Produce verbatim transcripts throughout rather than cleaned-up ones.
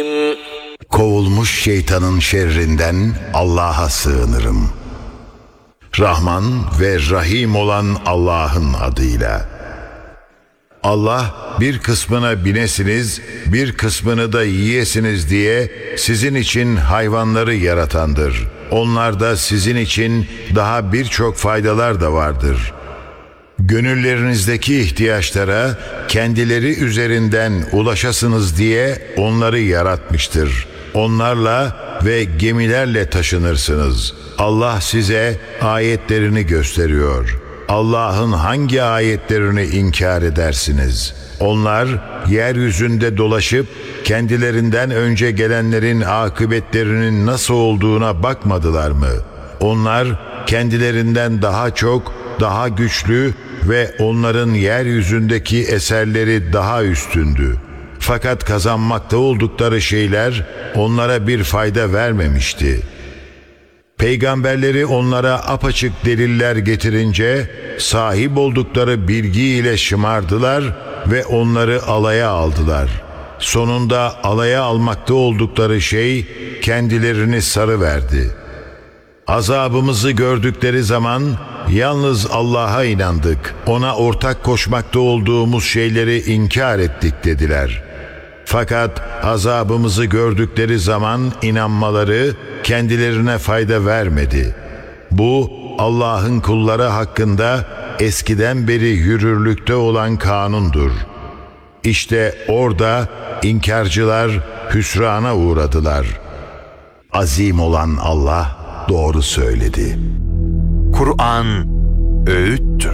Kovulmuş şeytanın şerrinden Allah'a sığınırım. Rahman ve Rahim olan Allah'ın adıyla. Allah bir kısmına binesiniz, bir kısmını da yiyesiniz diye sizin için hayvanları yaratandır. Onlarda sizin için daha birçok faydalar da vardır. Gönüllerinizdeki ihtiyaçlara kendileri üzerinden ulaşasınız diye onları yaratmıştır. Onlarla ve gemilerle taşınırsınız. Allah size ayetlerini gösteriyor. Allah'ın hangi ayetlerini inkar edersiniz? Onlar yeryüzünde dolaşıp kendilerinden önce gelenlerin akıbetlerinin nasıl olduğuna bakmadılar mı? Onlar kendilerinden daha çok, daha güçlü ve onların yeryüzündeki eserleri daha üstündü. Fakat kazanmakta oldukları şeyler onlara bir fayda vermemişti. Peygamberleri onlara apaçık deliller getirince sahip oldukları bilgiyle şımardılar ve onları alaya aldılar. Sonunda alaya almakta oldukları şey kendilerini sarıverdi. Azabımızı gördükleri zaman yalnız Allah'a inandık, ona ortak koşmakta olduğumuz şeyleri inkar ettik dediler. Fakat azabımızı gördükleri zaman inanmaları kendilerine fayda vermedi. Bu Allah'ın kulları hakkında eskiden beri yürürlükte olan kanundur. İşte orada inkarcılar hüsrana uğradılar. Azim olan Allah doğru söyledi. Kur'an öğüttür.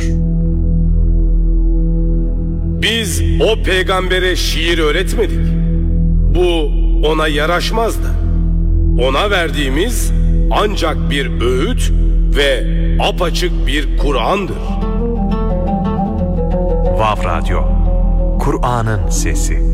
Biz o peygambere şiir öğretmedik. Bu ona yaraşmazdı. Ona verdiğimiz ancak bir öğüt ve apaçık bir Kur'an'dır. Vav Radyo, Kur'an'ın sesi.